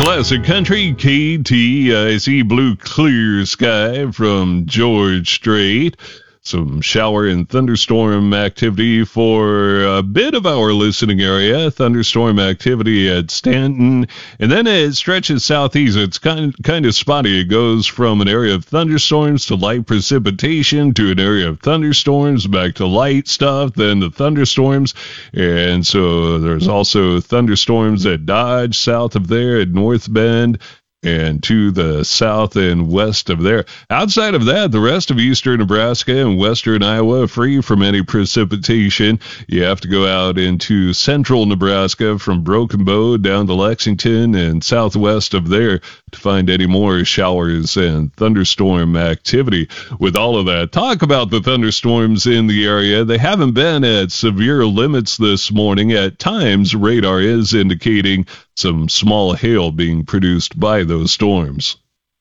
Classic Country, KTIC, blue clear sky from George Strait. Some shower and thunderstorm activity for a bit of our listening area. Thunderstorm activity at Stanton. And then it stretches southeast. It's kind of spotty. It goes from an area of thunderstorms to light precipitation to an area of thunderstorms, back to light stuff, then to thunderstorms. And so there's also thunderstorms at Dodge, south of there, at North Bend, and to the south and west of there. Outside of that, the rest of eastern Nebraska and western Iowa free from any precipitation. You have to go out into central Nebraska from Broken Bow down to Lexington and southwest of there to find any more showers and thunderstorm activity. With all of that, talk about the thunderstorms in the area. They haven't been at severe limits this morning. At times, radar is indicating some small hail being produced by those storms.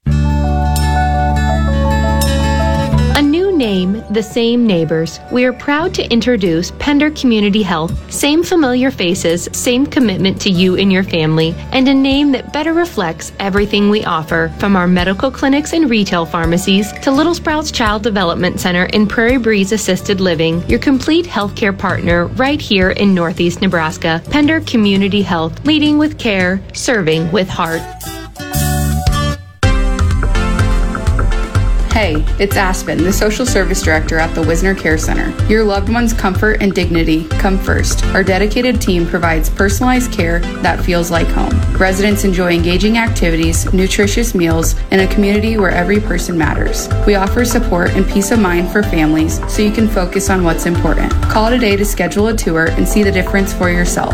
A new name, the same neighbors. We are proud to introduce Pender Community Health. Same familiar faces, same commitment to you and your family, and a name that better reflects everything we offer, from our medical clinics and retail pharmacies to Little Sprouts Child Development Center and Prairie Breeze Assisted Living, your complete healthcare partner right here in Northeast Nebraska. Pender Community Health, leading with care, serving with heart. Hey, it's Aspen, the Social Service Director at the Wisner Care Center. Your loved one's comfort and dignity come first. Our dedicated team provides personalized care that feels like home. Residents enjoy engaging activities, nutritious meals, and a community where every person matters. We offer support and peace of mind for families so you can focus on what's important. Call today to schedule a tour and see the difference for yourself.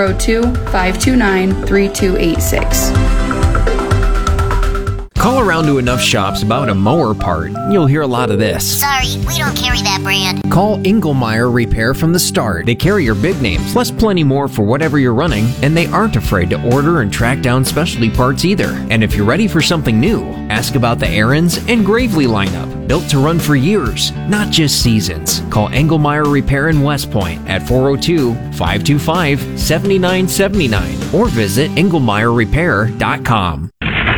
402-529-3286. Call around to enough shops about a mower part, you'll hear a lot of this. Sorry, we don't carry that brand. Call Engelmeyer Repair from the start. They carry your big names, plus plenty more for whatever you're running, and they aren't afraid to order and track down specialty parts either. And if you're ready for something new, ask about the Aaron's and Gravely lineup, built to run for years, not just seasons. Call Engelmeyer Repair in West Point at 402-525-7979 or visit engelmeyerrepair.com.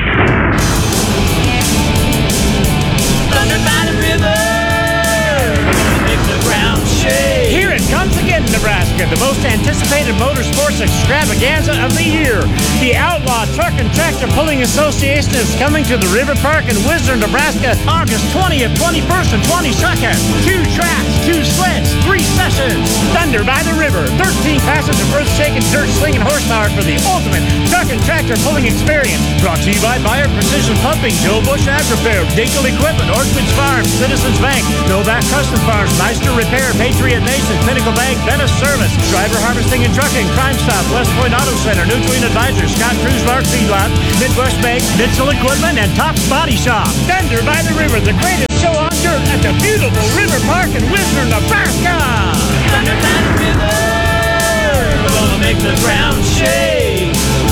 Nebraska, the most anticipated motorsports extravaganza of the year. The Outlaw Truck and Tractor Pulling Association is coming to the River Park in Wisner, Nebraska, August 20th, 21st, and 22nd. 2 tracks, 2 sleds, 3 sessions. Thunder by the River, 13 passenger earth-shaking, dirt-slinging horsepower for the ultimate truck and tractor pulling experience. Brought to you by Bayer Precision Pumping, Joe Bush Ag Repair, Dinkel Equipment, Orchard's Farm, Citizens Bank, Novak Custom Farms, Meister Repair, Patriot Mason, Pinnacle Bank, Venice Service, Driver Harvesting and Trucking, Crime Stop, West Point Auto Center, Nutrient Advisors, Scott Cruz Lark Feedlot, Midwest Bank, Mitchell Equipment, and Top's Body Shop. Thunder by the River, the greatest show on dirt at the beautiful River Park in Wisner, Nebraska. Thunder by the River, we're gonna make the ground shake.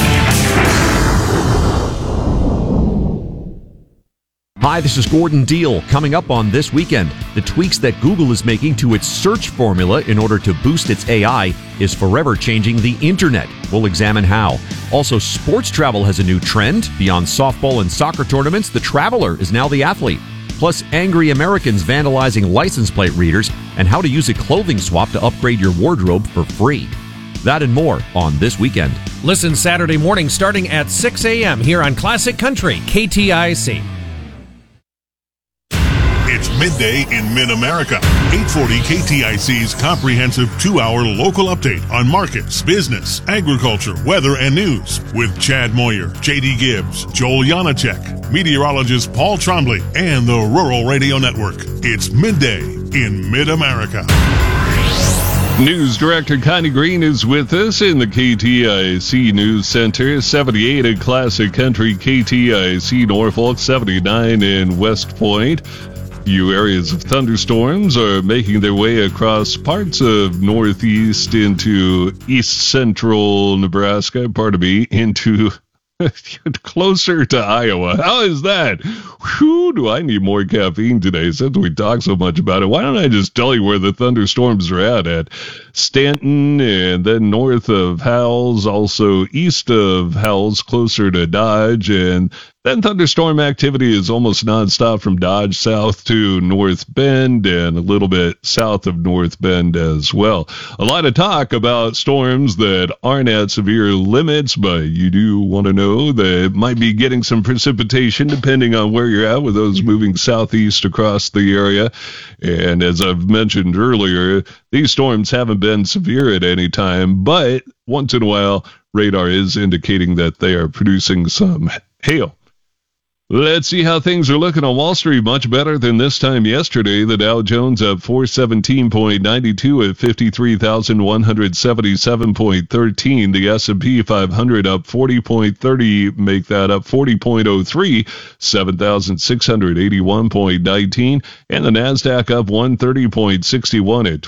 Hi, this is Gordon Deal. Coming up on This Weekend, the tweaks that Google is making to its search formula in order to boost its AI is forever changing the internet. We'll examine how. Also, sports travel has a new trend. Beyond softball and soccer tournaments, the traveler is now the athlete. Plus, angry Americans vandalizing license plate readers and how to use a clothing swap to upgrade your wardrobe for free. That and more on This Weekend. Listen Saturday morning starting at 6 a.m. here on Classic Country, KTIC. It's midday in Mid-America. 840 KTIC's comprehensive 2-hour local update on markets, business, agriculture, weather, and news with Chad Moyer, J.D. Gibbs, Joel Janacek, meteorologist Paul Trombley, and the Rural Radio Network. It's midday in Mid-America. News Director Connie Green is with us in the KTIC News Center. 78 at Classic Country, KTIC Norfolk, 79 in West Point. Few areas of thunderstorms are making their way across parts of northeast into east central Nebraska, into Closer to Iowa. How is that? Whew, do I need more caffeine today since we talk so much about it? Why don't I just tell you where the thunderstorms are at Stanton and then north of Howells, also east of Howells, closer to Dodge, and then thunderstorm activity is almost nonstop from Dodge south to North Bend and a little bit south of North Bend as well. A lot of talk about storms that aren't at severe limits, but you do want to know that it might be getting some precipitation depending on where you're at with those moving southeast across the area. And as I've mentioned earlier, these storms haven't been severe at any time, but once in a while, radar is indicating that they are producing some hail. Let's see how things are looking on Wall Street. Much better than this time yesterday. The Dow Jones up 417.92 at 53,177.13. The S&P 500 up 40.30, make that up 40.03, 7,681.19. And the NASDAQ up 130.61 at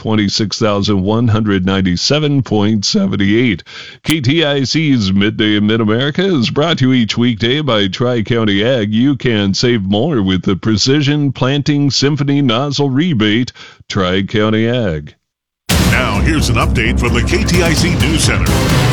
26,197.78. KTIC's Midday in Mid-America is brought to you each weekday by Tri-County Ag. You can save more with the Precision Planting Symphony Nozzle Rebate. Tri-County Ag. Now, here's an update from the KTIC News Center.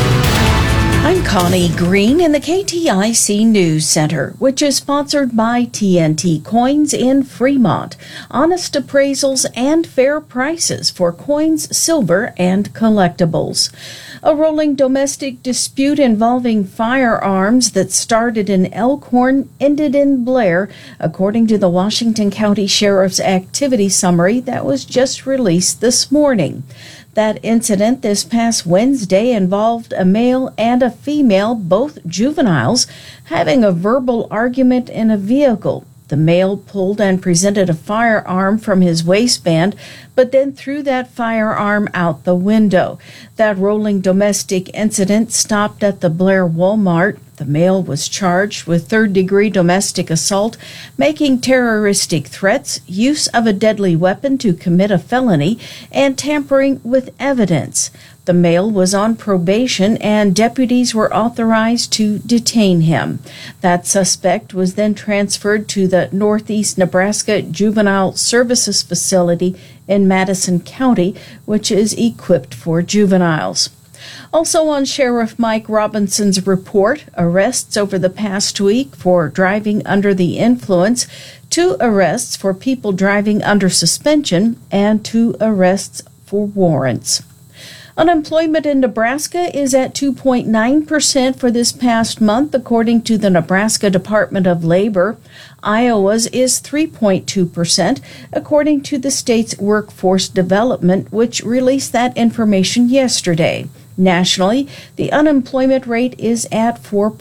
I'm Connie Green in the KTIC News Center, which is sponsored by TNT Coins in Fremont. Honest appraisals and fair prices for coins, silver, and collectibles. A rolling domestic dispute involving firearms that started in Elkhorn ended in Blair, according to the Washington County Sheriff's activity summary that was just released this morning. That incident this past Wednesday involved a male and a female, both juveniles, having a verbal argument in a vehicle. The male pulled and presented a firearm from his waistband, but then threw that firearm out the window. That rolling domestic incident stopped at the Blair Walmart. The male was charged with third-degree domestic assault, making terroristic threats, use of a deadly weapon to commit a felony, and tampering with evidence. The male was on probation, and deputies were authorized to detain him. That suspect was then transferred to the Northeast Nebraska Juvenile Services Facility in Madison County, which is equipped for juveniles. Also on Sheriff Mike Robinson's report, arrests over the past week for driving under the influence, 2 arrests for people driving under suspension, and 2 arrests for warrants. Unemployment in Nebraska is at 2.9% for this past month, according to the Nebraska Department of Labor. Iowa's is 3.2%, according to the state's Workforce Development, which released that information yesterday. Nationally, the unemployment rate is at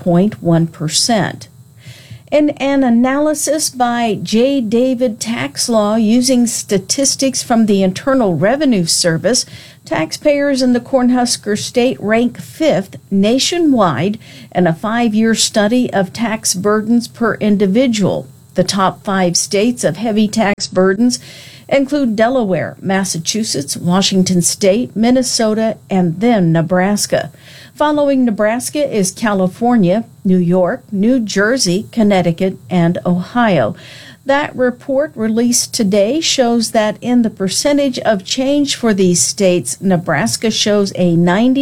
4.1%. In an analysis by J. David Tax Law using statistics from the Internal Revenue Service, taxpayers in the Cornhusker State rank 5th nationwide in a 5-year study of tax burdens per individual. The top 5 states of heavy tax burdens include Delaware, Massachusetts, Washington State, Minnesota, and then Nebraska. Following Nebraska is California, New York, New Jersey, Connecticut, and Ohio. That report released today shows that in the percentage of change for these states, Nebraska shows a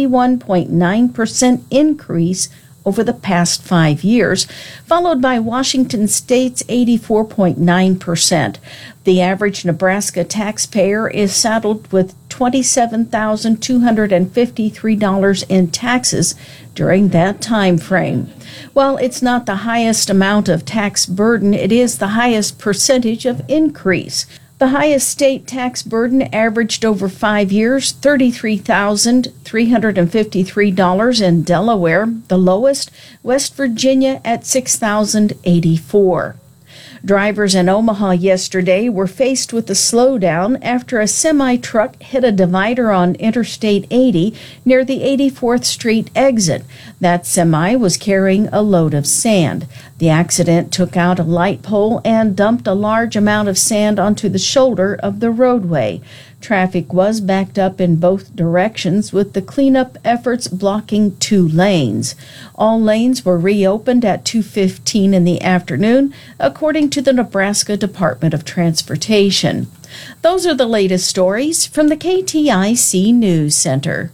91.9% increase over the past 5 years, followed by Washington State's 84.9%. The average Nebraska taxpayer is saddled with $27,253 in taxes during that time frame. While it's not the highest amount of tax burden, it is the highest percentage of increase. The highest state tax burden averaged over 5 years, $33,353 in Delaware. The lowest, West Virginia at $6,084. Drivers in Omaha yesterday were faced with a slowdown after a semi-truck hit a divider on Interstate 80 near the 84th Street exit. That semi was carrying a load of sand. The accident took out a light pole and dumped a large amount of sand onto the shoulder of the roadway. Traffic was backed up in both directions, with the cleanup efforts blocking 2 lanes. All lanes were reopened at 2:15 in the afternoon, according to the Nebraska Department of Transportation. Those are the latest stories from the KTIC News Center.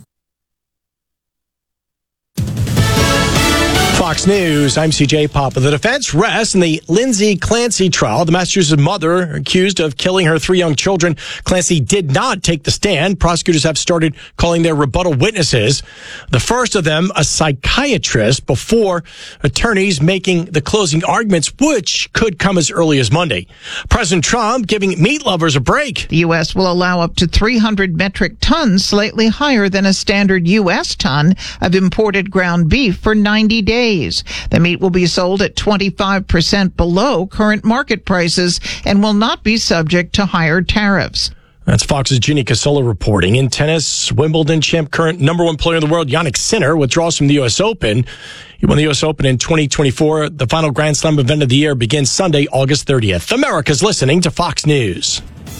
Fox News, I'm CJ Papa. The defense rests in the Lindsay Clancy trial. The Massachusetts mother accused of killing her 3 young children. Clancy did not take the stand. Prosecutors have started calling their rebuttal witnesses. The first of them, a psychiatrist, before attorneys making the closing arguments, which could come as early as Monday. President Trump giving meat lovers a break. The U.S. will allow up to 300 metric tons, slightly higher than a standard U.S. ton of imported ground beef for 90 days. The meat will be sold at 25% below current market prices and will not be subject to higher tariffs. That's Fox's Ginny Casola reporting. In tennis, Wimbledon champ, current number 1 player in the world, Jannik Sinner, withdraws from the U.S. Open. He won the U.S. Open in 2024. The final Grand Slam event of the year begins Sunday, August 30th. America's listening to Fox News.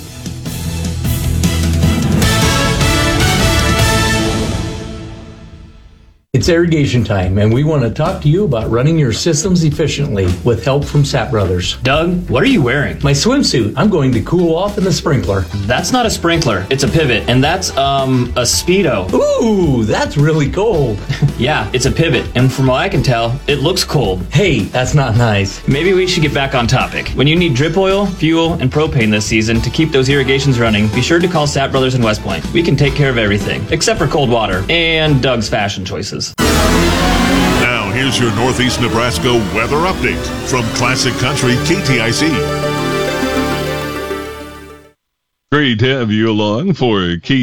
It's irrigation time, and we want to talk to you about running your systems efficiently with help from Sapp Brothers. Doug, what are you wearing? My swimsuit. I'm going to cool off in the sprinkler. That's not a sprinkler. It's a pivot, and that's, a Speedo. Ooh, that's really cold. Yeah, it's a pivot, and from what I can tell, it looks cold. Hey, that's not nice. Maybe we should get back on topic. When you need drip oil, fuel, and propane this season to keep those irrigations running, be sure to call Sapp Brothers in West Point. We can take care of everything, except for cold water and Doug's fashion choices. Now, here's your Northeast Nebraska weather update from Classic Country KTIC. Great to have you along for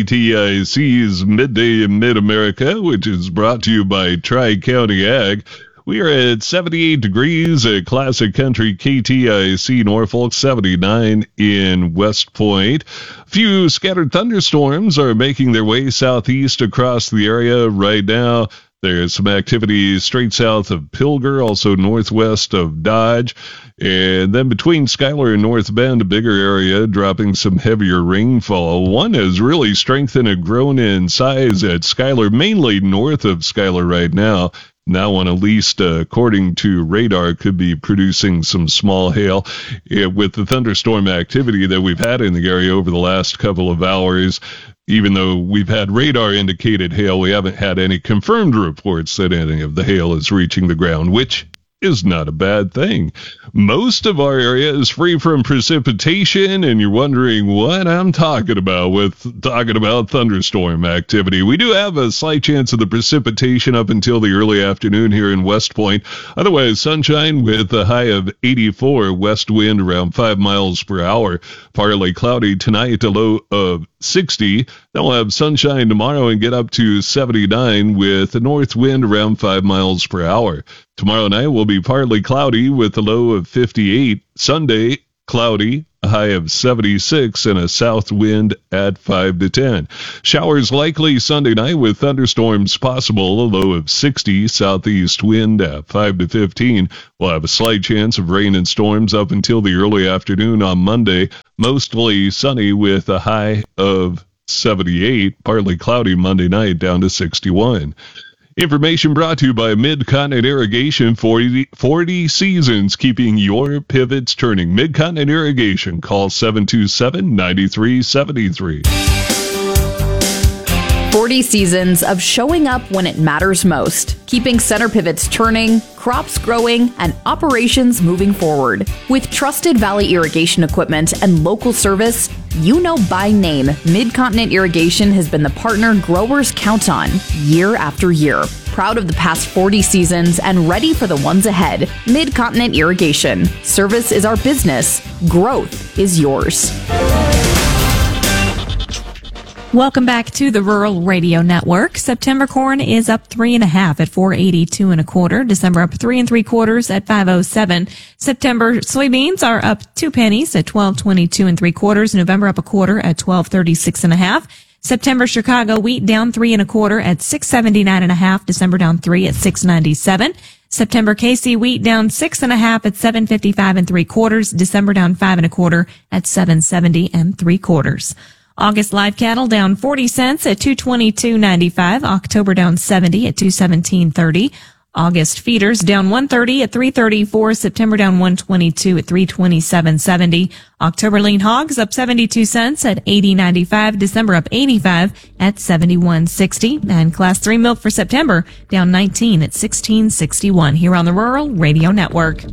KTIC's Midday in Mid-America, which is brought to you by Tri-County Ag. We are at 78 degrees at Classic Country KTIC Norfolk, 79 in West Point. A few scattered thunderstorms are making their way southeast across the area right now. There's some activity straight south of Pilger, also northwest of Dodge. And then between Schuyler and North Bend, a bigger area dropping some heavier rainfall. One has really strengthened and grown in size at Schuyler, mainly north of Schuyler right now. Now one, at least according to radar, could be producing some small hail. With the thunderstorm activity that we've had in the area over the last couple of hours, even though we've had radar-indicated hail, we haven't had any confirmed reports that any of the hail is reaching the ground, which is not a bad thing. Most of our area is free from precipitation, and you're wondering what I'm talking about with talking about thunderstorm activity. We do have a slight chance of the precipitation up until the early afternoon here in West Point. Otherwise, sunshine with a high of 84, west wind around 5 miles per hour. Partly cloudy tonight, a low of 60. Then we'll have sunshine tomorrow and get up to 79 with a north wind around 5 miles per hour. Tomorrow night will be partly cloudy with a low of 58. Sunday, cloudy, a high of 76, and a south wind at 5 to 10. Showers likely Sunday night with thunderstorms possible, a low of 60, southeast wind at 5 to 15. We'll have a slight chance of rain and storms up until the early afternoon on Monday. Mostly sunny with a high of 78, partly cloudy Monday night down to 61. Information brought to you by Mid-Continent Irrigation, 40 seasons keeping your pivots turning. Mid-Continent Irrigation, call 727-9373. 40 seasons of showing up when it matters most, keeping center pivots turning, crops growing, and operations moving forward. With trusted Valley irrigation equipment and local service, you know by name, Mid-Continent Irrigation has been the partner growers count on year after year. Proud of the past 40 seasons and ready for the ones ahead. Mid-Continent Irrigation. Service is our business. Growth is yours. Welcome back to the Rural Radio Network. September corn is up 3.5 at $4.82 1/4. December up 3 3/4 at $5.07. September soybeans are up 2 pennies at $12.22 3/4. November up 1/4 at $12.36 1/2. September Chicago wheat down 3 1/4 at $6.79 1/2. December down 3 at $6.97. September KC wheat down 6 1/2 at $7.55 3/4. December down 5 1/4 at $7.70 3/4. August live cattle down 40 cents at $222.95. October down 70 at $217.30. August feeders down 130 at $334. September down 122 at $327.70. October lean hogs up 72 cents at $80.95. December up 85 at $71.60. And Class 3 milk for September down 19 at $16.61. Here on the Rural Radio Network.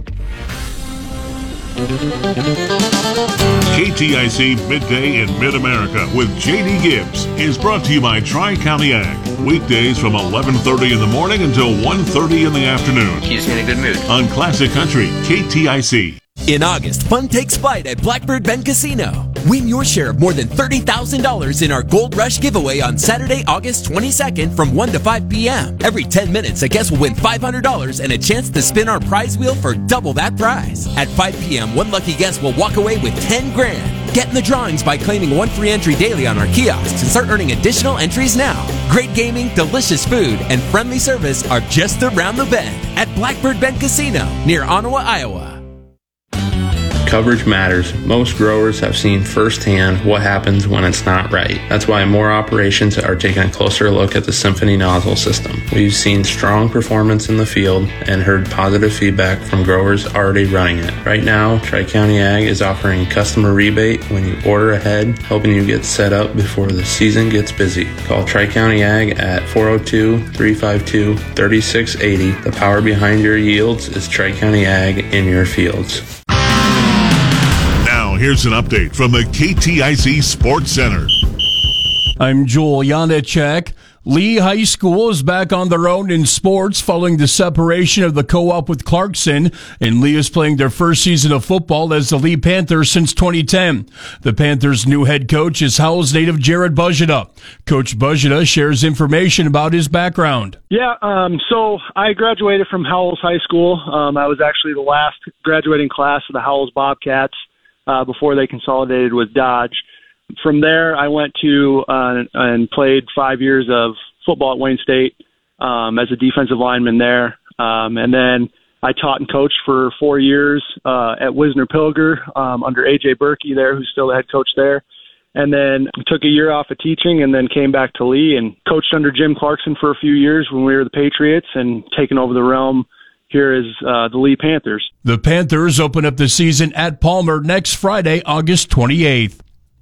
KTIC Midday in Mid-America with J.D. Gibbs is brought to you by Tri-County Ag. Weekdays from 11:30 in the morning until 1:30 in the afternoon. Keeps me in a good mood. On Classic Country, KTIC. In August, fun takes flight at Blackbird Bend Casino. Win your share of more than $30,000 in our Gold Rush giveaway on Saturday, August 22nd from 1 to 5 p.m. Every 10 minutes, a guest will win $500 and a chance to spin our prize wheel for double that prize. At 5 p.m., one lucky guest will walk away with $10,000. Get in the drawings by claiming one free entry daily on our kiosks and start earning additional entries now. Great gaming, delicious food, and friendly service are just around the bend at Blackbird Bend Casino near Ottawa, Iowa. Coverage matters. Most growers have seen firsthand what happens when it's not right. That's why more operations are taking a closer look at the Symphony nozzle system. We've seen strong performance in the field and heard positive feedback from growers already running it. Right now, Tri-County Ag is offering customer rebate when you order ahead, helping you get set up before the season gets busy. Call Tri-County Ag at 402-352-3680. The power behind your yields is Tri-County Ag in your fields. Here's an update from the KTIC Sports Center. I'm Joel Janacek. Lee High School is back on their own in sports following the separation of the co-op with Clarkson, and Lee is playing their first season of football as the Lee Panthers since 2010. The Panthers' new head coach is Howells native Jared Buzita. Coach Buzita shares information about his background. Yeah, so I graduated from Howells High School. I was actually the last graduating class of the Howells Bobcats before they consolidated with Dodge. From there, I went to and played 5 years of football at Wayne State as a defensive lineman there. And then I taught and coached for 4 years at Wisner Pilger under A.J. Berkey there, who's still the head coach there. And then took a year off of teaching and then came back to Lee and coached under Jim Clarkson for a few years when we were the Patriots and taken over the realm. Here is the Lee Panthers. The Panthers open up the season at Palmer next Friday, August 28th.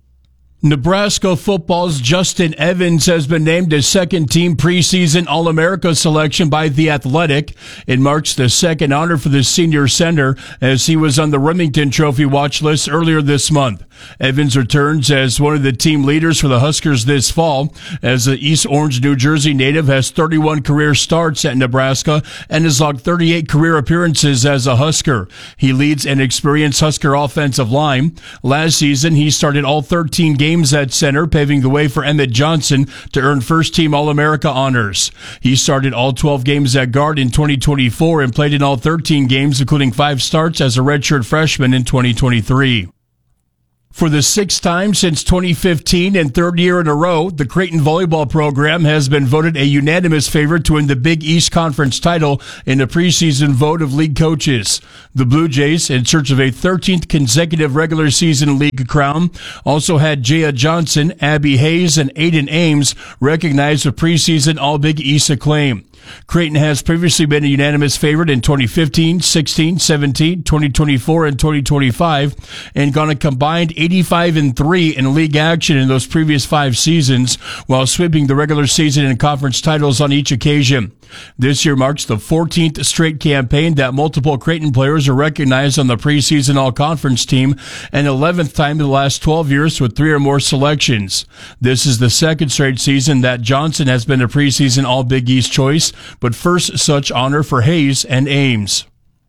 Nebraska football's Justin Evans has been named a second-team preseason All-America selection by The Athletic. It marks the second honor for the senior center as he was on the Remington Trophy watch list earlier this month. Evans returns as one of the team leaders for the Huskers this fall, as the East Orange, New Jersey native has 31 career starts at Nebraska and has logged 38 career appearances as a Husker. He leads an experienced Husker offensive line. Last season, he started all 13 games at center, paving the way for Emmett Johnson to earn first-team All-America honors. He started all 12 games at guard in 2024 and played in all 13 games, including 5 starts as a redshirt freshman in 2023. For the sixth time since 2015 and third year in a row, the Creighton volleyball program has been voted a unanimous favorite to win the Big East Conference title in a preseason vote of league coaches. The Blue Jays, in search of a 13th consecutive regular season league crown, also had Jaya Johnson, Abby Hayes, and Aiden Ames recognized with preseason All-Big East acclaim. Creighton has previously been a unanimous favorite in 2015, 16, 17, 2024, and 2025, and gone a combined 85-3 in league action in those previous 5 seasons, while sweeping the regular season and conference titles on each occasion. This year marks the 14th straight campaign that multiple Creighton players are recognized on the preseason all-conference team, and 11th time in the last 12 years with 3 or more selections. This is the second straight season that Johnson has been a preseason All-Big East choice, but first such honor for Hayes and Ames.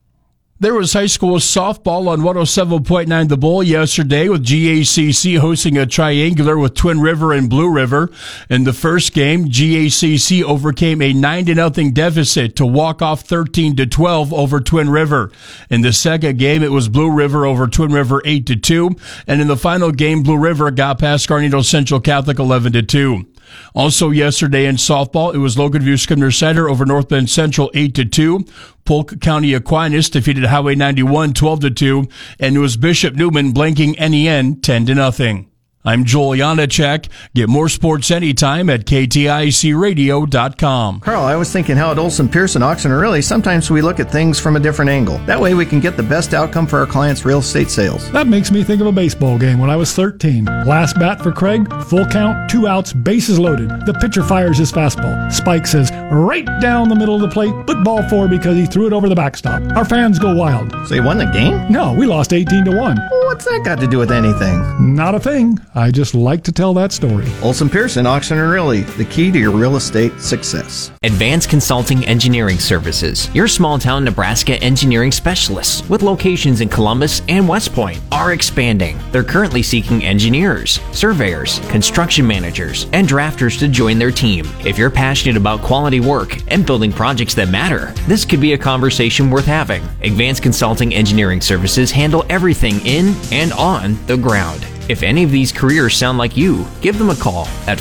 There was high school softball on 107.9 The Bull yesterday, with GACC hosting a triangular with Twin River and Blue River. In the first game, GACC overcame a 9-0 deficit to walk off 13-12 over Twin River. In the second game, it was Blue River over Twin River 8-2, and in the final game, Blue River got past Garnedo Central Catholic 11-2. Also yesterday in softball, it was Logan View Scribner Center over North Bend Central 8-2. Polk County Aquinas defeated Highway 91 12-2, and it was Bishop Newman blanking NEN 10-0. I'm Joel Janacek. Get more sports anytime at KTICradio.com. Carl, I was thinking how at Olson Pearson Auction and Realty, sometimes we look at things from a different angle. That way we can get the best outcome for our clients' real estate sales. That makes me think of a baseball game when I was 13. Last bat for Craig, full count, 2 outs, bases loaded. The pitcher fires his fastball. Spike says, right down the middle of the plate, but ball 4 because he threw it over the backstop. Our fans go wild. So you won the game? No, we lost 18-1. Well, what's that got to do with anything? Not a thing. I just like to tell that story. Olson Pearson Auction and Realty, the key to your real estate success. Advanced Consulting Engineering Services, your small-town Nebraska engineering specialists with locations in Columbus and West Point, are expanding. They're currently seeking engineers, surveyors, construction managers, and drafters to join their team. If you're passionate about quality work and building projects that matter, this could be a conversation worth having. Advanced Consulting Engineering Services handle everything in and on the ground. If any of these careers sound like you, give them a call at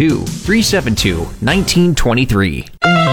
402-372-1923.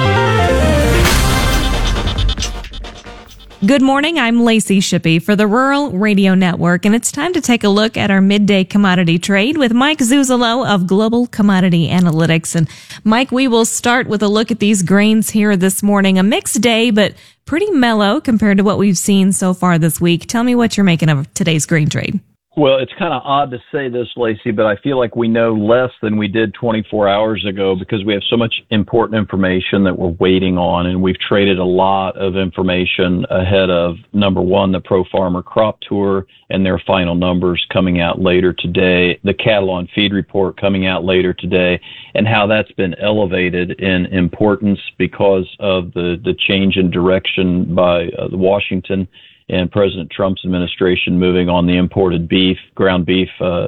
Good morning, I'm Lacey Shippey for the Rural Radio Network, and it's time to take a look at our midday commodity trade with Mike Zuzolo of Global Commodity Analytics. And Mike, we will start with a look at these grains here this morning. A mixed day, but pretty mellow compared to what we've seen so far this week. Tell me what you're making of today's grain trade. Well, it's kind of odd to say this, Lacey, but I feel like we know less than we did 24 hours ago because we have so much important information that we're waiting on, and we've traded a lot of information ahead of, number one, the Pro Farmer Crop Tour and their final numbers coming out later today, the Cattle on Feed report coming out later today, and how that's been elevated in importance because of the change in direction by Washington and President Trump's administration moving on the imported beef, ground beef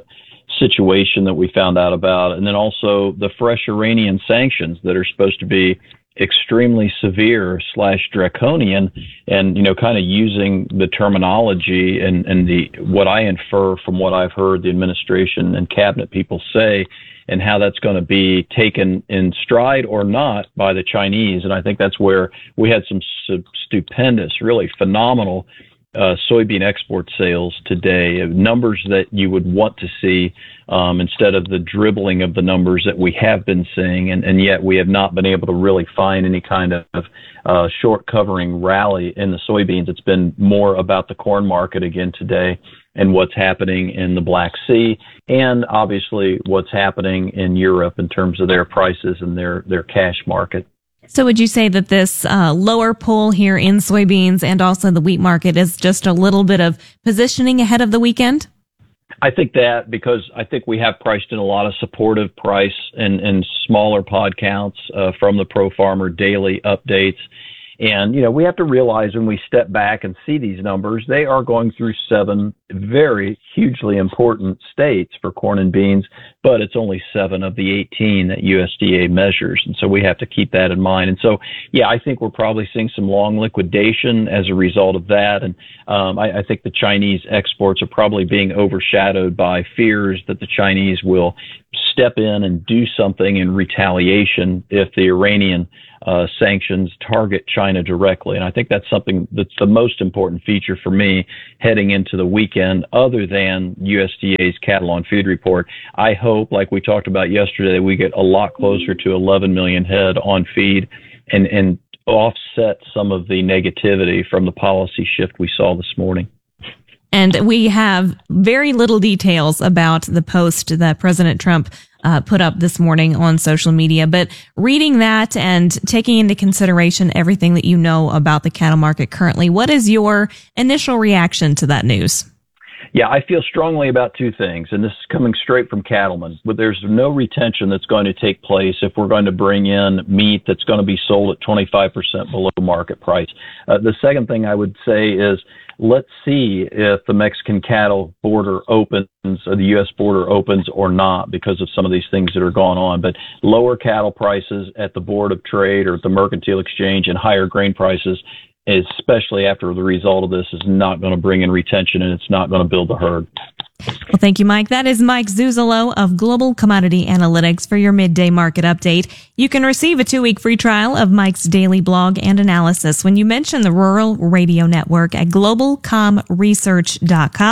situation that we found out about, and then also the fresh Iranian sanctions that are supposed to be extremely severe / draconian, and kind of using the terminology and the what I infer from what I've heard the administration and cabinet people say, and how that's going to be taken in stride or not by the Chinese. And I think that's where we had some stupendous, really phenomenal soybean export sales today, numbers that you would want to see instead of the dribbling of the numbers that we have been seeing. And yet we have not been able to really find any kind of short covering rally in the soybeans. It's been more about the corn market again today and what's happening in the Black Sea, and obviously what's happening in Europe in terms of their prices and their cash market. So would you say that this lower pull here in soybeans and also the wheat market is just a little bit of positioning ahead of the weekend? I think that, because I think we have priced in a lot of supportive price and smaller pod counts from the Pro Farmer daily updates. And, we have to realize when we step back and see these numbers, they are going through 7 very hugely important states for corn and beans, but it's only 7 of the 18 that USDA measures. And so we have to keep that in mind. And so, I think we're probably seeing some long liquidation as a result of that. And I think the Chinese exports are probably being overshadowed by fears that the Chinese will step in and do something in retaliation if the Iranian sanctions target China directly. And I think that's something that's the most important feature for me heading into the weekend, other than USDA's cattle on feed report. I hope, like we talked about yesterday, that we get a lot closer to 11 million head on feed and offset some of the negativity from the policy shift we saw this morning. And we have very little details about the post that President Trump put up this morning on social media. But reading that and taking into consideration everything that you know about the cattle market currently, what is your initial reaction to that news? Yeah, I feel strongly about 2 things, and this is coming straight from cattlemen. But there's no retention that's going to take place if we're going to bring in meat that's going to be sold at 25% below market price. The second thing I would say is, let's see if the Mexican cattle border opens, or the U.S. border opens or not, because of some of these things that are going on. But lower cattle prices at the Board of Trade or at the Mercantile Exchange and higher grain prices, especially after the result of this, is not going to bring in retention, and it's not going to build the herd. Well, thank you, Mike. That is Mike Zuzolo of Global Commodity Analytics for your midday market update. You can receive a 2-week free trial of Mike's daily blog and analysis when you mention the Rural Radio Network at globalcomresearch.com.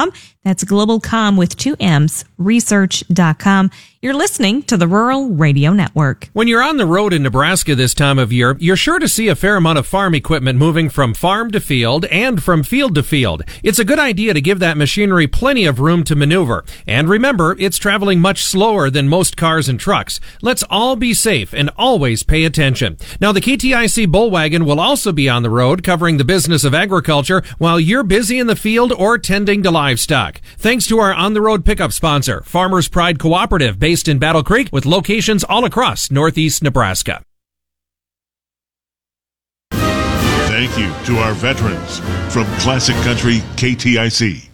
That's globalcom with 2 M's, research.com. You're listening to the Rural Radio Network. When you're on the road in Nebraska this time of year, you're sure to see a fair amount of farm equipment moving from farm to field and from field to field. It's a good idea to give that machinery plenty of room to maneuver. And remember, it's traveling much slower than most cars and trucks. Let's all be safe and always pay attention. Now, the KTIC Bullwagon will also be on the road covering the business of agriculture while you're busy in the field or tending to livestock. Thanks to our on-the-road pickup sponsor, Farmers Pride Cooperative, based in Battle Creek, with locations all across northeast Nebraska. Thank you to our veterans from Classic Country KTIC.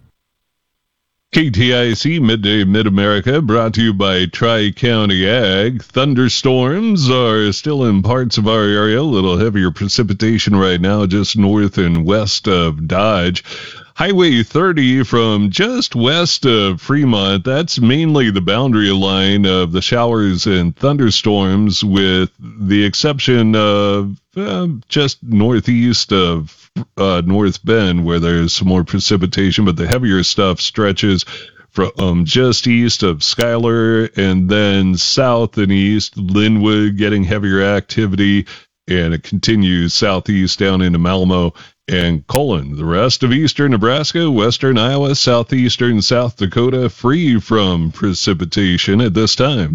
KTIC Midday Mid-America brought to you by Tri-County Ag. Thunderstorms are still in parts of our area. A little heavier precipitation right now just north and west of Dodge. Highway 30 from just west of Fremont, that's mainly the boundary line of the showers and thunderstorms, with the exception of just northeast of North Bend, where there's some more precipitation, but the heavier stuff stretches from just east of Schuyler and then south and east. Linwood getting heavier activity, and it continues southeast down into Malmo and Colon. The rest of eastern Nebraska, western Iowa, southeastern South Dakota, free from precipitation at this time.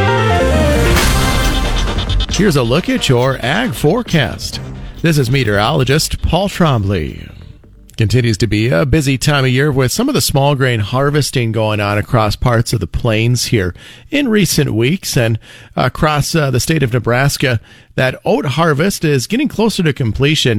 Here's a look at your ag forecast. This is meteorologist Paul Trombley. Continues to be a busy time of year with some of the small grain harvesting going on across parts of the plains here in recent weeks, and across the state of Nebraska. That oat harvest is getting closer to completion,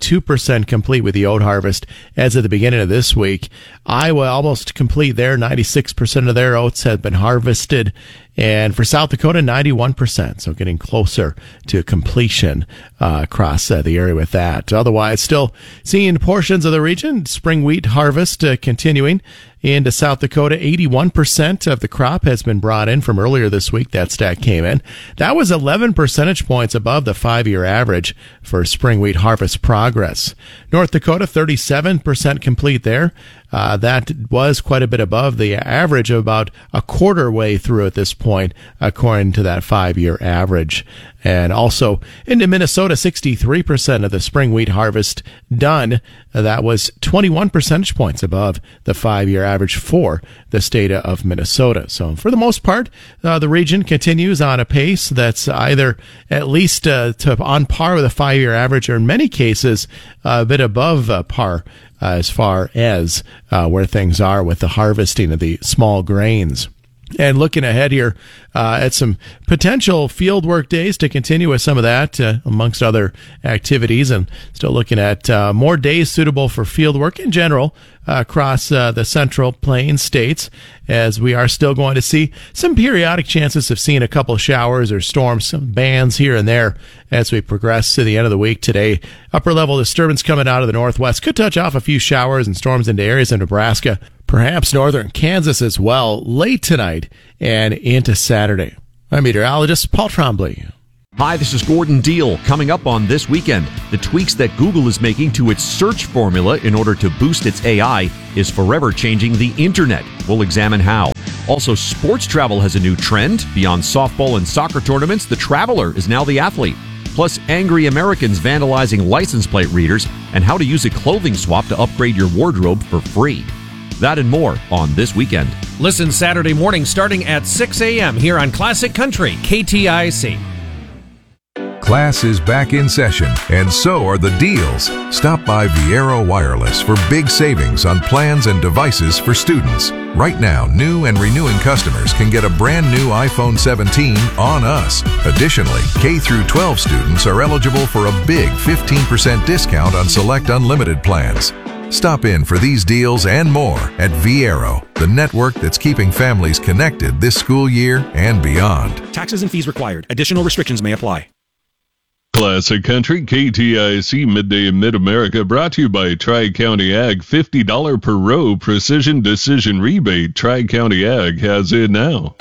92% complete with the oat harvest as of the beginning of this week. Iowa almost complete there, 96% of their oats have been harvested. And for South Dakota, 91%, so getting closer to completion across the area with that. Otherwise, still seeing portions of the region, spring wheat harvest continuing. Into South Dakota, 81% of the crop has been brought in from earlier this week. That stat came in. That was 11 percentage points above the 5-year average for spring wheat harvest progress. North Dakota, 37% complete there. That was quite a bit above the average of about a quarter way through at this point, according to that 5-year average. And also into Minnesota, 63% of the spring wheat harvest done. That was 21 percentage points above the 5-year average for the state of Minnesota. So for the most part, the region continues on a pace that's either at least on par with the 5-year average, or in many cases a bit above par as far as where things are with the harvesting of the small grains. And looking ahead here at some potential field work days to continue with some of that amongst other activities, and still looking at more days suitable for field work in general across the Central Plains states, as we are still going to see some periodic chances of seeing a couple showers or storms, some bands here and there as we progress to the end of the week today. Upper level disturbance coming out of the northwest could touch off a few showers and storms into areas of Nebraska, perhaps northern Kansas as well, late tonight and into Saturday. I'm meteorologist Paul Trombley. Hi, this is Gordon Deal. Coming up on This Weekend, the tweaks that Google is making to its search formula in order to boost its AI is forever changing the internet. We'll examine how. Also, sports travel has a new trend. Beyond softball and soccer tournaments, the traveler is now the athlete. Plus, angry Americans vandalizing license plate readers, and how to use a clothing swap to upgrade your wardrobe for free. That and more on This Weekend. Listen Saturday morning starting at 6 a.m. here on Classic Country, KTIC. Class is back in session, and so are the deals. Stop by Viero Wireless for big savings on plans and devices for students. Right now, new and renewing customers can get a brand new iPhone 17 on us. Additionally, K through 12 students are eligible for a big 15% discount on select unlimited plans. Stop in for these deals and more at Viero, the network that's keeping families connected this school year and beyond. Taxes and fees required. Additional restrictions may apply. Classic Country, KTIC Midday in Mid-America, brought to you by Tri-County Ag. $50 per row precision decision rebate. Tri-County Ag has it now.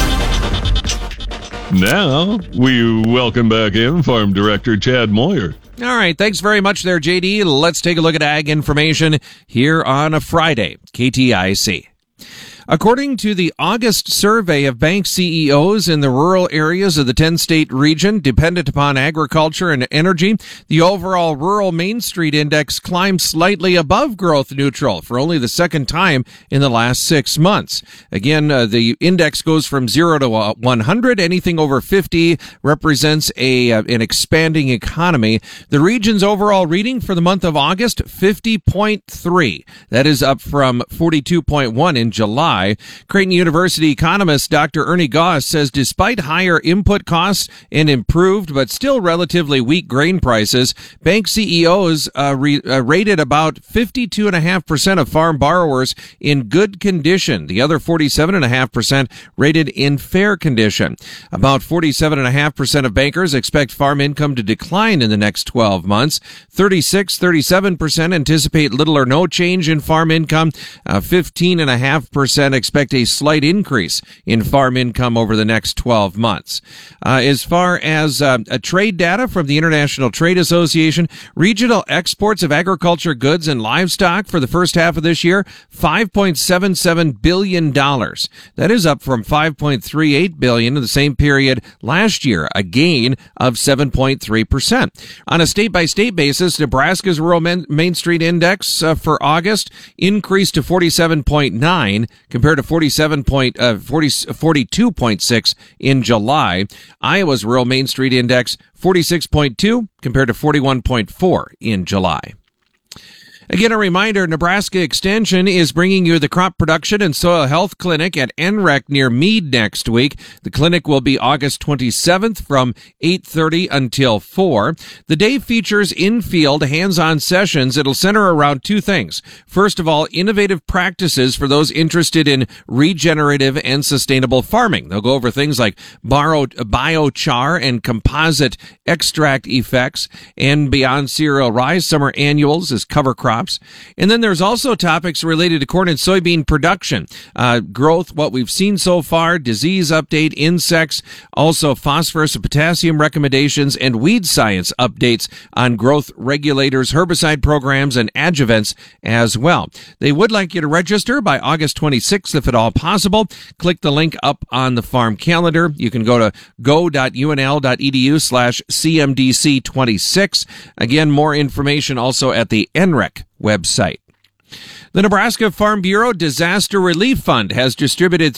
Now, we welcome back in Farm Director Chad Moyer. All right. Thanks very much there, JD. Let's take a look at ag information here on a Friday. KTIC. According to the August survey of bank CEOs in the rural areas of the 10-state region dependent upon agriculture and energy, the overall rural Main Street Index climbed slightly above growth neutral for only the second time in the last 6 months. Again, the index goes from 0 to 100. Anything over 50 represents an expanding economy. The region's overall reading for the month of August, 50.3. That is up from 42.1 in July. Creighton University economist Dr. Ernie Goss says despite higher input costs and improved but still relatively weak grain prices, bank CEOs rated about 52.5% of farm borrowers in good condition. The other 47.5% rated in fair condition. About 47.5% of bankers expect farm income to decline in the next 12 months. 37% anticipate little or no change in farm income. 15.5% expect a slight increase in farm income over the next 12 months. As far as trade data from the International Trade Association, regional exports of agriculture goods and livestock for the first half of this year, $5.77 billion. That is up from $5.38 billion in the same period last year, a gain of 7.3%. On a state-by-state basis, Nebraska's Rural Main Street Index for August increased to 47.9 compared to 42.6 in July. Iowa's Rural Main Street Index, 46.2 compared to 41.4 in July. Again, a reminder, Nebraska Extension is bringing you the Crop Production and Soil Health Clinic at NREC near Meade next week. The clinic will be August 27th from 8:30 until 4. The day features in-field, hands-on sessions. It'll center around two things. First of all, innovative practices for those interested in regenerative and sustainable farming. They'll go over things like biochar and composite extract effects, and beyond cereal rice, summer annuals as cover crops. And then there's also topics related to corn and soybean production, growth, what we've seen so far, disease update, insects, also phosphorus and potassium recommendations, and weed science updates on growth regulators, herbicide programs, and adjuvants as well. They would like you to register by August 26th if at all possible. Click the link up on the farm calendar. You can go to go.unl.edu/CMDC26. Again, more information also at the NREC website. The Nebraska Farm Bureau Disaster Relief Fund has distributed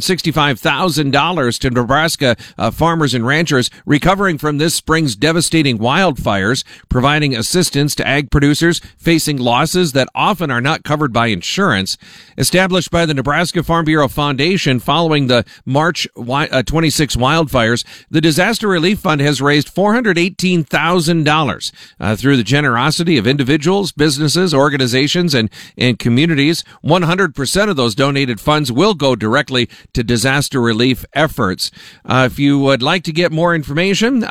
$365,000 to Nebraska farmers and ranchers recovering from this spring's devastating wildfires, providing assistance to ag producers facing losses that often are not covered by insurance. Established by the Nebraska Farm Bureau Foundation following the March 26 wildfires, the Disaster Relief Fund has raised $418,000 through the generosity of individuals, businesses, organizations, and communities. 100% of those donated funds will go directly to disaster relief efforts. If you would like to get more information,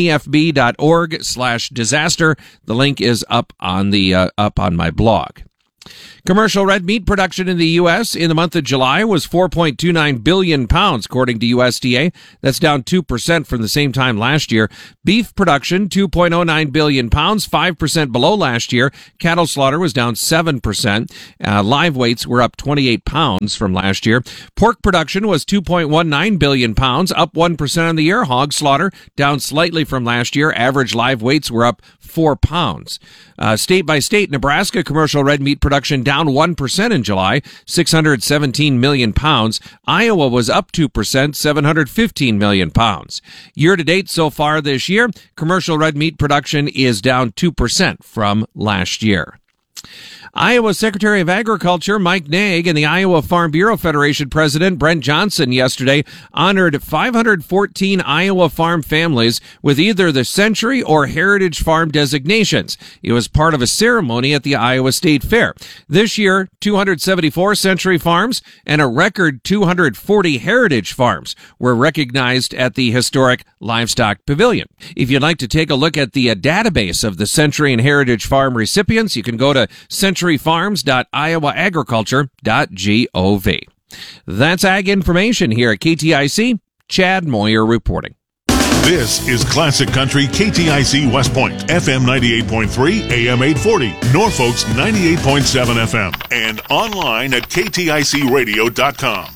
nefb.org/disaster. The link is up on my blog. Commercial red meat production in the U.S. in the month of July was 4.29 billion pounds, according to USDA. That's down 2% from the same time last year. Beef production, 2.09 billion pounds, 5% below last year. Cattle slaughter was down 7%. Live weights were up 28 pounds from last year. Pork production was 2.19 billion pounds, up 1% on the year. Hog slaughter down slightly from last year. Average live weights were up 4 pounds. State by state, Nebraska commercial red meat production down 1% in July, 617 million pounds. Iowa was up 2%, 715 million pounds. Year to date so far this year, commercial red meat production is down 2% from last year. Iowa Secretary of Agriculture Mike Naig and the Iowa Farm Bureau Federation President Brent Johnson yesterday honored 514 Iowa farm families with either the Century or Heritage Farm designations. It was part of a ceremony at the Iowa State Fair. This year, 274 Century farms and a record 240 Heritage farms were recognized at the historic Livestock Pavilion. If you'd like to take a look at the database of the Century and Heritage Farm recipients, you can go to centuryfarms.iowaagriculture.gov. That's ag information here at KTIC. Chad Moyer reporting. This is Classic Country KTIC West Point, FM 98.3, AM 840, Norfolk's 98.7 FM, and online at kticradio.com.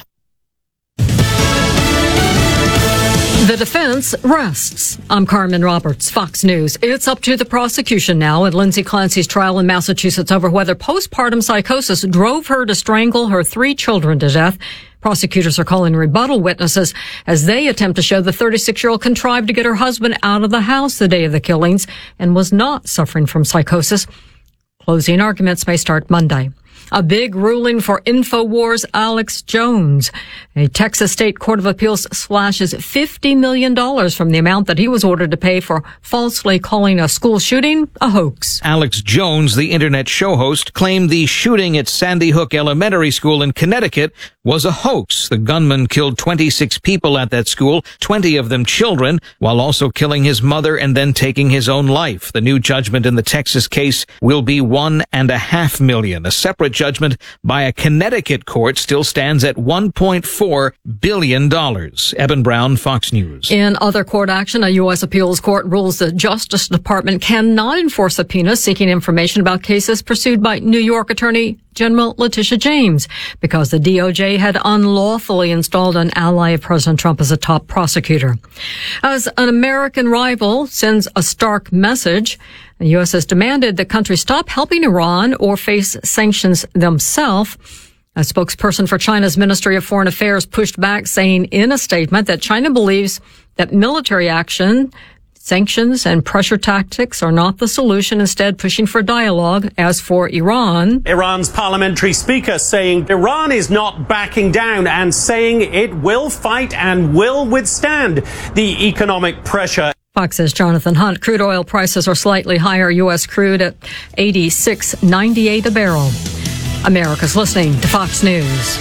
The defense rests. I'm Carmen Roberts, Fox News. It's up to the prosecution now in Lindsay Clancy's trial in Massachusetts over whether postpartum psychosis drove her to strangle her 3 children to death. Prosecutors are calling rebuttal witnesses as they attempt to show the 36-year-old contrived to get her husband out of the house the day of the killings and was not suffering from psychosis. Closing arguments may start Monday. A big ruling for InfoWars Alex Jones. A Texas State Court of Appeals slashes $50 million from the amount that he was ordered to pay for falsely calling a school shooting a hoax. Alex Jones, the internet show host, claimed the shooting at Sandy Hook Elementary School in Connecticut was a hoax. The gunman killed 26 people at that school, 20 of them children, while also killing his mother and then taking his own life. The new judgment in the Texas case will be $1.5 million. A separate judgment by a Connecticut court still stands at $1.4 billion. Eben Brown, Fox News. In other court action, a U.S. appeals court rules the Justice Department cannot enforce subpoenas seeking information about cases pursued by New York Attorney General Letitia James because the DOJ had unlawfully installed an ally of President Trump as a top prosecutor. As an American rival sends a stark message, the U.S. has demanded that countries stop helping Iran or face sanctions themselves. A spokesperson for China's Ministry of Foreign Affairs pushed back, saying in a statement that China believes that military action, sanctions, and pressure tactics are not the solution, instead pushing for dialogue. As for Iran, Iran's parliamentary speaker saying Iran is not backing down and saying it will fight and will withstand the economic pressure. Fox's Jonathan Hunt. Crude oil prices are slightly higher. U.S. crude at $86.98 a barrel. America's listening to Fox News.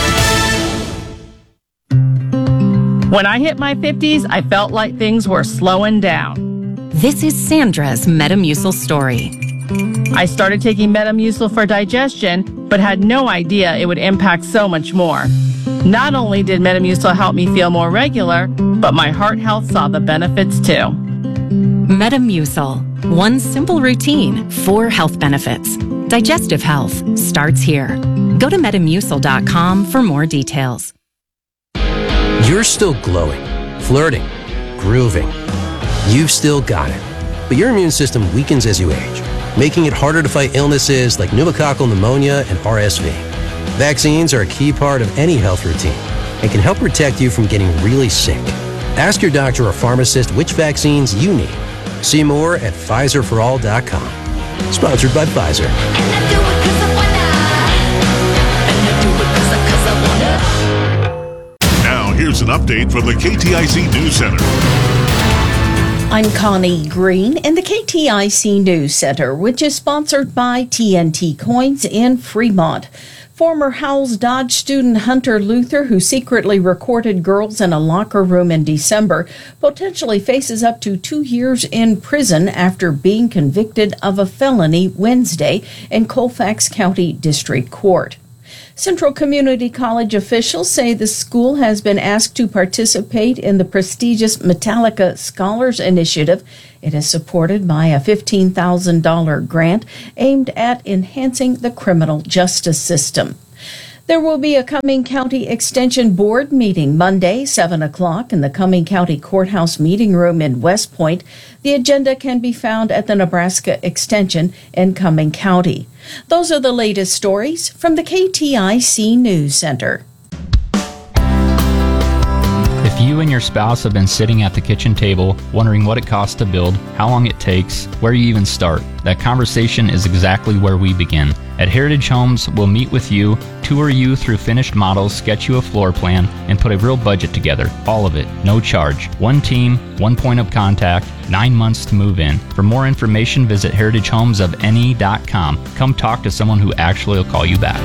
When I hit my 50s, I felt like things were slowing down. This is Sandra's Metamucil story. I started taking Metamucil for digestion, but had no idea it would impact so much more. Not only did Metamucil help me feel more regular, but my heart health saw the benefits too. Metamucil. One simple routine, 4 health benefits. Digestive health starts here. Go to Metamucil.com for more details. You're still glowing, flirting, grooving. You've still got it. But your immune system weakens as you age, making it harder to fight illnesses like pneumococcal pneumonia and RSV. Vaccines are a key part of any health routine and can help protect you from getting really sick. Ask your doctor or pharmacist which vaccines you need. See more at PfizerForAll.com. Sponsored by Pfizer. Now, here's an update from the KTIC News Center. I'm Connie Green in the KTIC News Center, which is sponsored by TNT Coins in Fremont. Former Howells Dodge student Hunter Luther, who secretly recorded girls in a locker room in December, potentially faces up to 2 years in prison after being convicted of a felony Wednesday in Colfax County District Court. Central Community College officials say the school has been asked to participate in the prestigious Metallica Scholars Initiative. It is supported by a $15,000 grant aimed at enhancing the criminal justice system. There will be a Cumming County Extension Board meeting Monday, 7 o'clock, in the Cumming County Courthouse meeting room in West Point. The agenda can be found at the Nebraska Extension in Cumming County. Those are the latest stories from the KTIC News Center. If you and your spouse have been sitting at the kitchen table wondering what it costs to build, how long it takes, where you even start, that conversation is exactly where we begin. At Heritage Homes, we'll meet with you, tour you through finished models, sketch you a floor plan, and put a real budget together. All of it, no charge. One team, one point of contact, 9 months to move in. For more information, visit heritagehomesofne.com. Come talk to someone who actually will call you back.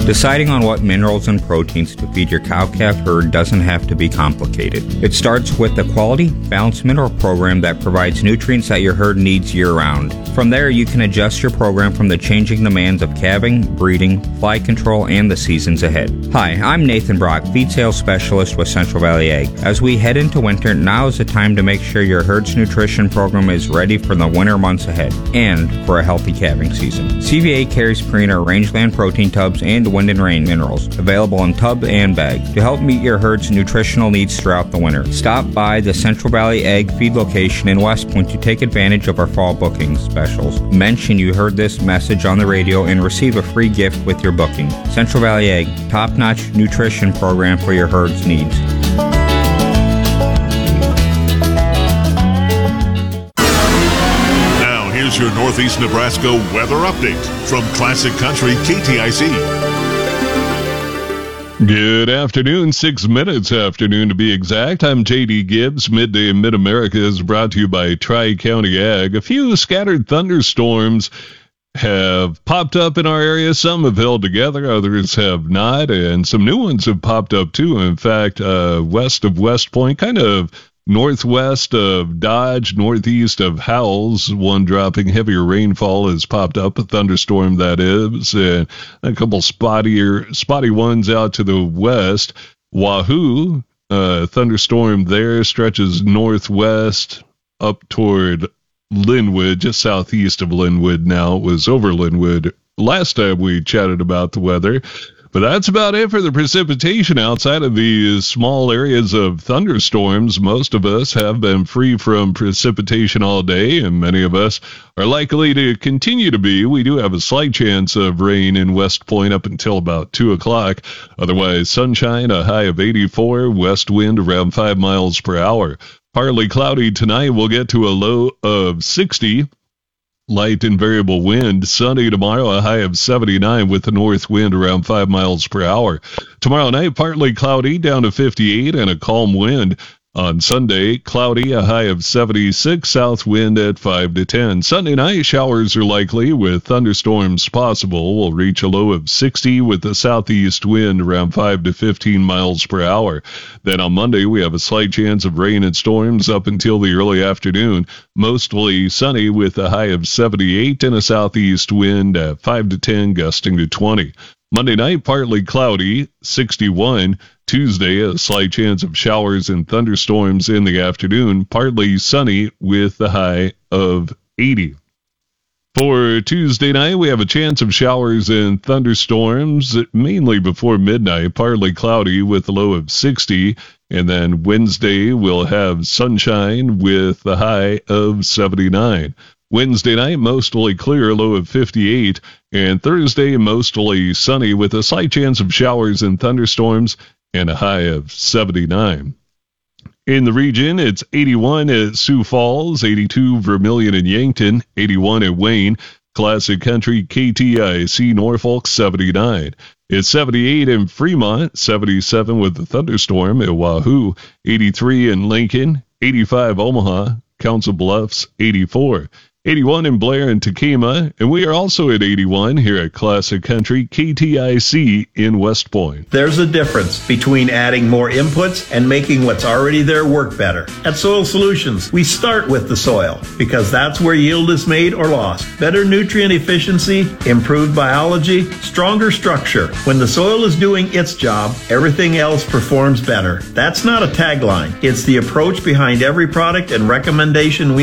Deciding on what minerals and proteins to feed your cow-calf herd doesn't have to be complicated. It starts with a quality, balanced mineral program that provides nutrients that your herd needs year-round. From there, you can adjust your program from the changing demands of calving, breeding, fly control, and the seasons ahead. Hi, I'm Nathan Brock, Feed Sales Specialist with Central Valley Ag. As we head into winter, now is the time to make sure your herd's nutrition program is ready for the winter months ahead and for a healthy calving season. CVA carries Purina Rangeland protein tubs and Wind and Rain minerals, available in tub and bag, to help meet your herd's nutritional needs throughout the winter. Stop by the Central Valley Ag Feed location in West Point to take advantage of our fall booking specials. Mention you heard this message on the radio and receive a free gift with your booking. Central Valley Ag, top-notch nutrition program for your herd's needs. Now, here's your Northeast Nebraska weather update from Classic Country KTIC. Good afternoon, 6 minutes afternoon to be exact. I'm J.D. Gibbs. Midday in Mid-America is brought to you by Tri-County Ag. A few scattered thunderstorms have popped up in our area. Some have held together, others have not, and some new ones have popped up too. In fact, west of West Point, kind of northwest of Dodge, northeast of Howells, one dropping heavier rainfall has popped up, a thunderstorm that is, and a couple spotty ones out to the west. Wahoo, thunderstorm there stretches northwest up toward Linwood, just southeast of Linwood now. It was over Linwood last time we chatted about the weather. But that's about it for the precipitation. Outside of these small areas of thunderstorms, most of us have been free from precipitation all day, and many of us are likely to continue to be. We do have a slight chance of rain in West Point up until about 2 o'clock. Otherwise, sunshine, a high of 84, west wind around 5 miles per hour. Partly cloudy tonight. We'll get to a low of 60. Light and variable wind. Sunny tomorrow, a high of 79 with the north wind around 5 miles per hour. Tomorrow night, partly cloudy, down to 58 and a calm wind. On Sunday, cloudy, a high of 76, south wind at 5 to 10. Sunday night, showers are likely with thunderstorms possible. We'll reach a low of 60 with the southeast wind around 5 to 15 miles per hour. Then on Monday, we have a slight chance of rain and storms up until the early afternoon. Mostly sunny with a high of 78 and a southeast wind at 5 to 10, gusting to 20. Monday night, partly cloudy, 61. Tuesday, a slight chance of showers and thunderstorms in the afternoon, partly sunny with a high of 80. For Tuesday night, we have a chance of showers and thunderstorms, mainly before midnight, partly cloudy with a low of 60. And then Wednesday, we'll have sunshine with a high of 79. Wednesday night, mostly clear, low of 58. And Thursday, mostly sunny with a slight chance of showers and thunderstorms and a high of 79. In the region, it's 81 at Sioux Falls, 82 Vermilion and Yankton, 81 at Wayne, Classic Country KTIC Norfolk, 79. It's 78 in Fremont, 77 with the thunderstorm at Wahoo, 83 in Lincoln, 85 Omaha, Council Bluffs, 84. 81 in Blair and Takema, and we are also at 81 here at Classic Country KTIC in West Point. There's a difference between adding more inputs and making what's already there work better. At Soil Solutions, we start with the soil because that's where yield is made or lost. Better nutrient efficiency, improved biology, stronger structure. When the soil is doing its job, everything else performs better. That's not a tagline. It's the approach behind every product and recommendation we